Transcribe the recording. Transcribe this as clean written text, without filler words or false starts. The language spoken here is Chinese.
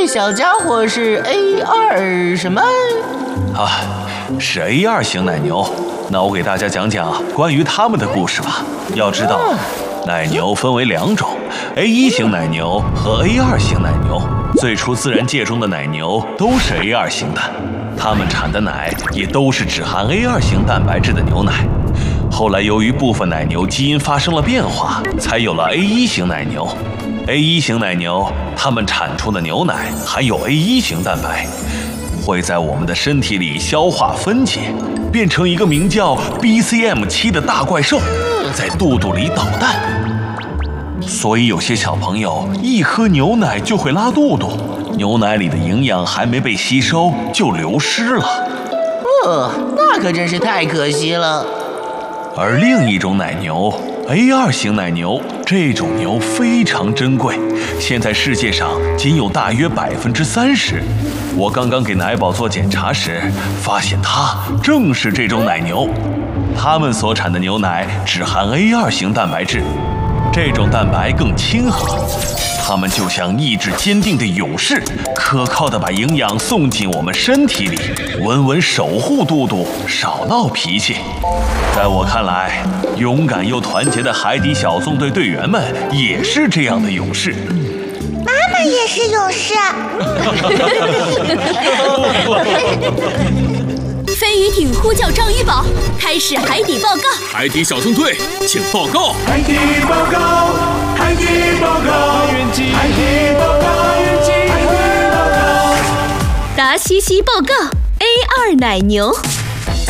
这小家伙是 A2 什么？ 啊，是 A2 型奶牛。那我给大家讲讲关于它们的故事吧。要知道，奶牛分为2种 ，A1 型奶牛和 A2 型奶牛。最初自然界中的奶牛都是 A2 型的，它们产的奶也都是只含 A2 型蛋白质的牛奶。后来由于部分奶牛基因发生了变化，才有了 A1 型奶牛。A1 型奶牛，它们产出的牛奶含有 A1 型蛋白，会在我们的身体里消化分解，变成一个名叫 BCM7 的大怪兽，在肚肚里捣蛋。所以有些小朋友一喝牛奶就会拉肚肚，牛奶里的营养还没被吸收就流失了。 那可真是太可惜了。 而另一种奶牛 A2 型奶牛，这种牛非常珍贵，现在世界上仅有大约30%。我刚刚给奶宝做检查时，发现它正是这种奶牛。它们所产的牛奶只含 A2 型蛋白质，这种蛋白更亲和，它们就像意志坚定的勇士，可靠地把营养送进我们身体里，稳稳守护肚肚，少闹脾气。在我看来，勇敢又团结的海底小纵队队员们也是这样的勇士。 妈妈也是勇士。 飞鱼艇呼叫章鱼堡，开始海底报告。 海底小纵队，请报告。 海底报告，海底报告，海底报告，海底报告。 达西西报告 ，A2 奶牛。